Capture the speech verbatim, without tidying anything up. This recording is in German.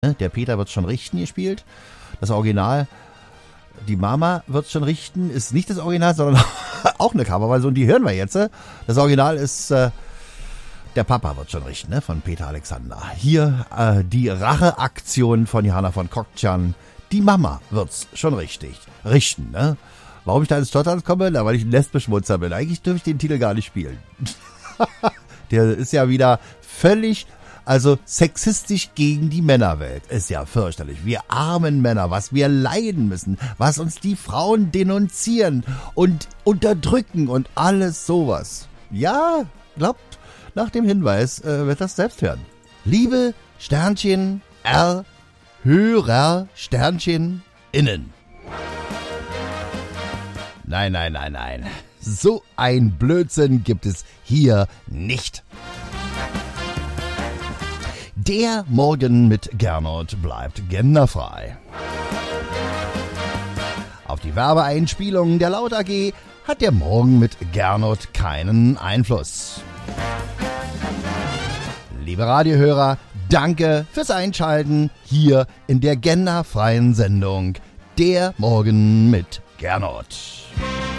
Der Peter wird schon richten gespielt. Das Original, die Mama wird schon richten, ist nicht das Original, sondern auch eine Coverversion. Die hören wir jetzt. Das Original ist äh, der Papa wird schon richten, ne? Von Peter Alexander. Hier äh, die Racheaktion von Johanna von Kokcan. Die Mama wird's schon richtig richten. Ne? Warum ich da ins Stottern komme? Na, weil ich ein Lesbeschmutzer bin. Eigentlich dürfte ich den Titel gar nicht spielen. Der ist ja wieder völlig... Also sexistisch gegen die Männerwelt. Ist ja fürchterlich. Wir armen Männer, was wir leiden müssen, was uns die Frauen denunzieren und unterdrücken und alles sowas. Ja, glaubt, nach dem Hinweis äh, wird das selbst hören. Liebe Sternchen R, Hörer Sternchen innen. Nein, nein, nein, nein. So ein Blödsinn gibt es hier nicht. Der Morgen mit Gernot bleibt genderfrei. Auf die Werbeeinspielungen der Laut A G hat der Morgen mit Gernot keinen Einfluss. Liebe Radiohörer, danke fürs Einschalten hier in der genderfreien Sendung Der Morgen mit Gernot.